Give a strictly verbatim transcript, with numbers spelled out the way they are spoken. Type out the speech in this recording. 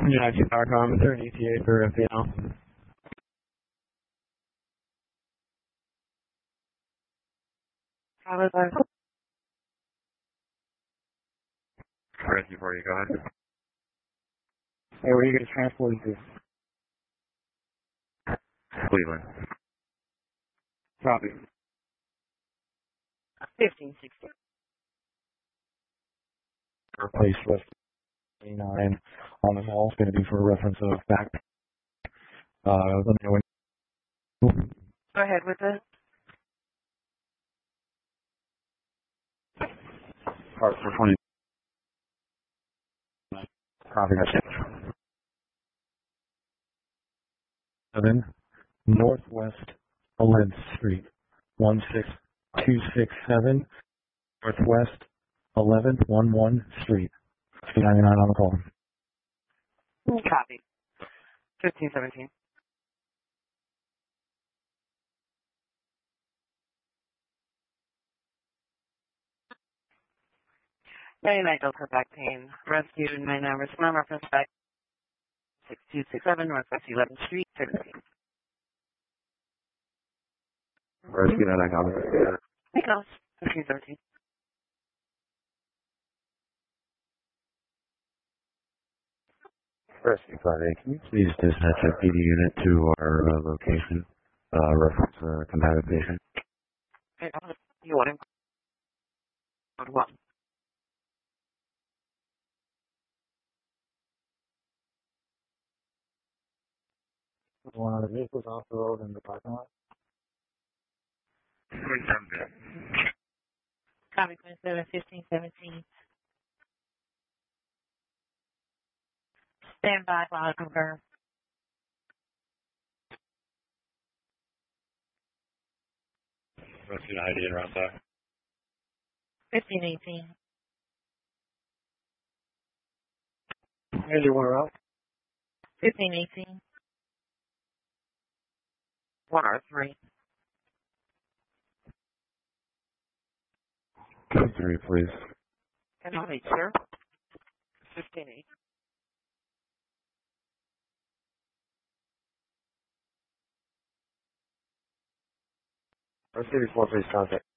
United Powercom, is there an E T A for F A L? How is that? Rescue party, go ahead. Hey, where are you guys transporting to? Cleveland. Copy. fifteen sixty. Replace West nine on the wall. It's going to be for reference of back. Uh, let me know when. Go ahead with it. Part for twenty. Copy that. Seven Northwest eleventh Street, one six two six seven Northwest eleventh one one Street. Two ninety nine on the call. Copy. fifteen seventeen. ninety-nine Delta back pain. Rescue ninety-nine risk number reference back six two six seven Northwest eleventh Street, thirteen. Rescue nine nine, Because fifteen thirteen. Rescue five eight, can you please dispatch a P D unit to our uh, location, uh, reference uh, combative patient? Okay, you want him? Code one. One of the vehicles off the road in the parking lot. Copy twenty-seven fifteen seventeen. Stand by while I confirm. Rescue I D and round back. fifteen eighteen. Anywhere else? fifteen eighteen. one oh three. Code three, please. Can I meet, sir? fifteen eighteen. Rescue four, please contact.